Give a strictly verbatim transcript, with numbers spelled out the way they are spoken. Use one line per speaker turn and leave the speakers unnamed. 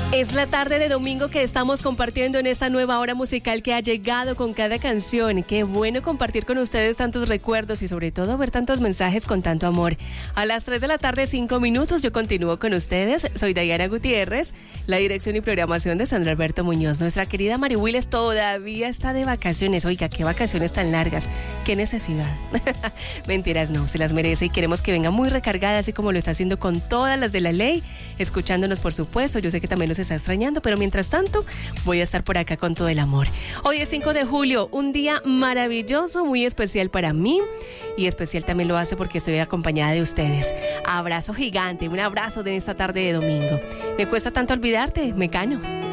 Es la tarde de domingo que estamos compartiendo en esta nueva hora musical que ha llegado con cada canción. Qué bueno compartir con ustedes tantos recuerdos y sobre todo ver tantos mensajes con tanto amor. A las tres de la tarde, cinco minutos, yo continúo con ustedes. Soy Dayana Gutiérrez, la dirección y programación de Sandra Alberto Muñoz. Nuestra querida Mari Willis todavía está de vacaciones. Oiga, qué vacaciones tan largas, qué necesidad. Mentiras, no, se las merece y queremos que venga muy recargada, así como lo está haciendo con todas las de la ley, escuchándonos por supuesto. Yo sé que también los está extrañando, pero mientras tanto voy a estar por acá con todo el amor. Hoy es cinco de julio, un día maravilloso, muy especial para mí y especial también lo hace porque estoy acompañada de ustedes. Abrazo gigante, un abrazo de esta tarde de domingo. Me cuesta tanto olvidarte, Mecano.